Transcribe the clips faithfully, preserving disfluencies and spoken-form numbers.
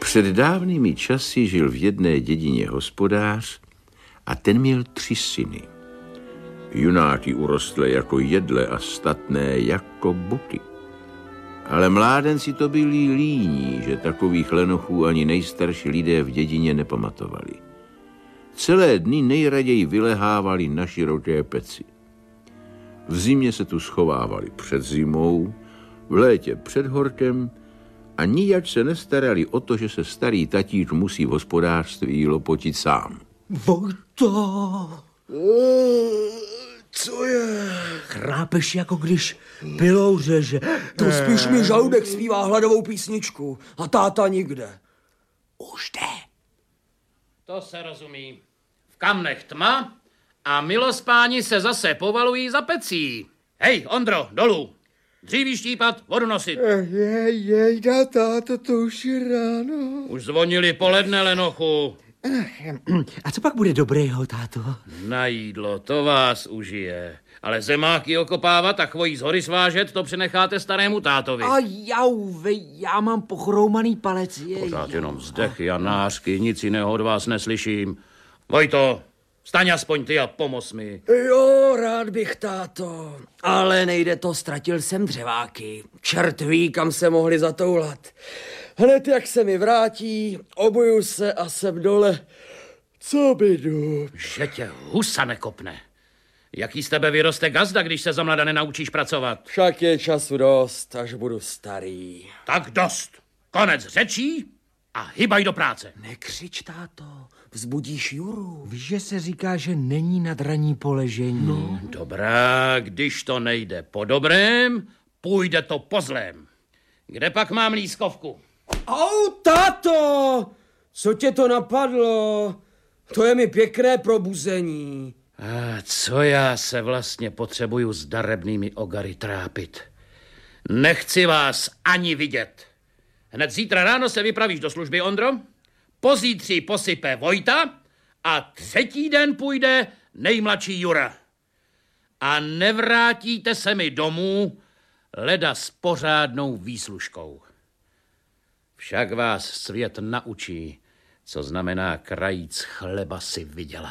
Před dávnými časy žil v jedné dědině hospodář a ten měl tři syny. Junáky urostlé jako jedle a statné jako buky. Ale mládenci to byli líní, že takových lenochů ani nejstarší lidé v dědině nepamatovali. Celé dny nejraději vylehávali na široké peci. V zimě se tu schovávali před zimou, v létě před horkem a nijak se nestarali o to, že se starý tatík musí v hospodářství lopotit sám. Vojto! Co je? Chrápeš, jako když pilou řeže. To spíš mi žaludek zpívá hladovou písničku a táta nikde. Už jde. To se rozumí. V kamnech tma a milospáni se zase povalují za pecí. Hej, Ondro, dolů. Dříví štípat, vodu nosit. Jej, jej, táto, to už je ráno. Už zvonili poledne, lenochu. A co pak bude dobrého, táto? Na jídlo, to vás užije. Ale zemáky okopávat a chvojí z hory svážet, to přenecháte starému tátovi. A jauve, já mám pochroumaný palec. Jej. Pořád jenom vzdechy a nářky, nic jiného od vás neslyším. Vojto, staň aspoň ty a pomoz mi. Jo, rád bych, táto. Ale nejde to, ztratil jsem dřeváky. Čert ví, kam se mohli zatoulat. Hned jak se mi vrátí, obuju se a jsem dole. Co bydu? Že tě husa nekopne. Jaký z tebe vyroste gazda, když se za mlada nenaučíš pracovat? Však je času dost, až budu starý. Tak dost. Konec řečí a hybaj do práce. Nekřič, táto, vzbudíš Juru. Víš, že se říká, že není nad raní poležení. No. Dobrá, když to nejde po dobrém, půjde to po zlém. Kde pak mám lískovku? Au, táto! Co tě to napadlo? To je mi pěkné probuzení. A co já se vlastně potřebuju s darebnými ogary trápit? Nechci vás ani vidět. Hned zítra ráno se vypravíš do služby, Ondro. Pozítří posype Vojta a třetí den půjde nejmladší Jura. A nevrátíte se mi domů leda s pořádnou výslužkou. Však vás svět naučí, co znamená krajíc chleba si vydělat.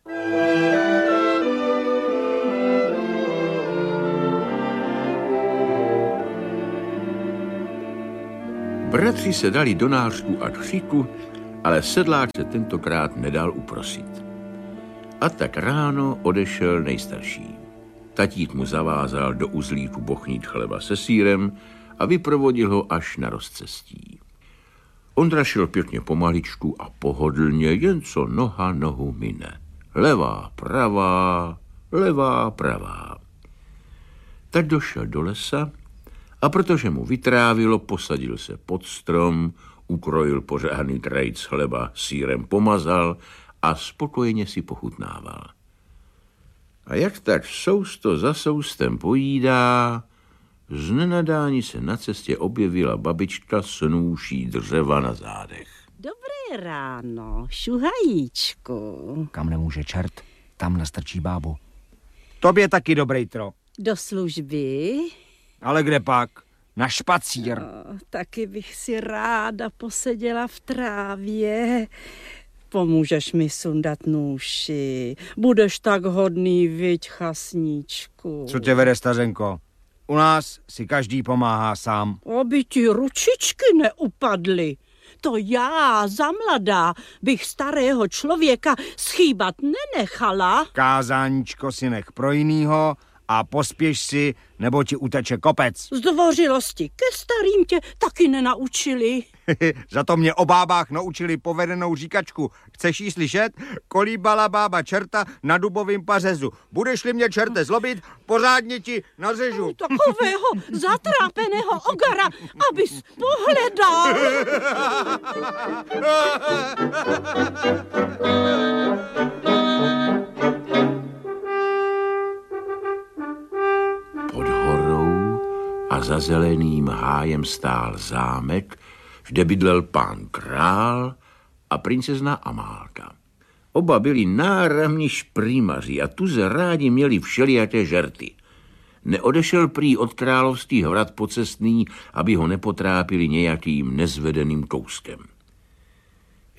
Bratři se dali do nářku a křiku, ale sedlák se tentokrát nedal uprosit. A tak ráno odešel nejstarší. Tatík mu zavázal do uzlíku bochnít chleba se sýrem a vyprovodil ho až na rozcestí. Ondra šel pěkně pomaličku a pohodlně, jen co noha nohu mine. Levá, pravá, levá, pravá. Tak došel do lesa a protože mu vytrávilo, posadil se pod strom, ukrojil pořádný krajíc chleba, sýrem pomazal a spokojeně si pochutnával. A jak tak sousto za soustem pojídá, z nenadání se na cestě objevila babička s nůší dřeva na zádech. Dobré ráno, šuhajíčku. Kam nemůže čert, tam nastrčí bábu. Tobě taky dobrý tro. Do služby? Ale kde pak? Na špacír. No, taky bych si ráda poseděla v trávě. Pomůžeš mi sundat nůši. Budeš tak hodný, viď, chasníčku. Co tě vede, stařenko? U nás si každý pomáhá sám. Aby ti ručičky neupadly. To já, za mladá, bych starého člověka schýbat nenechala. Kázáníčko si nech pro jinýho a pospěš si, nebo ti uteče kopec. Zdvořilosti ke starým tě taky nenaučili. Za to mě o bábách naučili povedenou říkačku. Chceš jí slyšet? Kolíbala bába čerta na dubovým pařezu. Budeš-li mě, čerte, zlobit, pořádně ti nařežu. Takového zatrápeného ogara, abys pohledal. Pod horou a za zeleným hájem stál zámek, kde bydlel pán král a princezna Amálka. Oba byli náramní šprýmaři a tuze rádi měli všelijaké žerty. Neodešel prý od královských hrad pocestný, aby ho nepotrápili nějakým nezvedeným kouskem.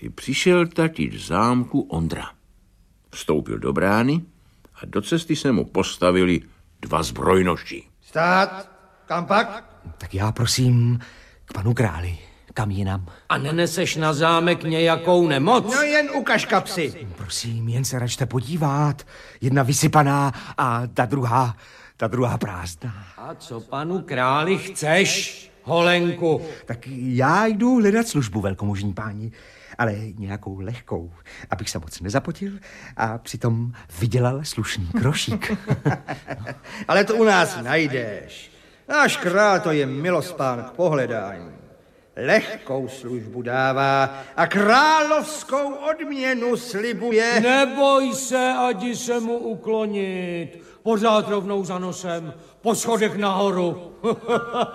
Přišel tatič v zámku Ondra. Vstoupil do brány a do cesty se mu postavili dva zbrojnoši. Stát, kam pak? Tak já prosím k panu králi, kam jinam. A neneseš na zámek nějakou nemoc? No jen ukaž kapsy. Prosím, jen se račte podívat. Jedna vysypaná a ta druhá, ta druhá prázdná. A co panu králi chceš, holenku? Tak já jdu hledat službu, velkomožní páni, ale nějakou lehkou, abych se moc nezapotil a přitom vydělal slušný krošík. Ale to u nás najdeš. Náš král to je milospán k pohledání. Lehkou službu dává a královskou odměnu slibuje. Neboj se, adi se mu uklonit. Pořád rovnou za nosem, po schodech nahoru.